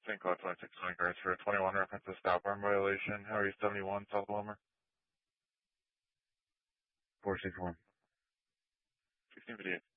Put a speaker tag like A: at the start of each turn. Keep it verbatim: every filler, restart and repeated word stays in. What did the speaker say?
A: Saint Cloud twenty-six twenty guards for a twenty-one reference to stop arm violation. How are you seventy-one South Wilmer?
B: four six one.
A: sixteen fifty-eight.